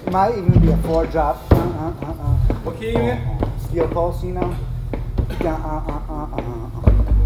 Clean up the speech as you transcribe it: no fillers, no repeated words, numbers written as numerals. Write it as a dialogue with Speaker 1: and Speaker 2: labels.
Speaker 1: might even be a 4 drop.
Speaker 2: What key are you in?
Speaker 1: Steel pulse, you know.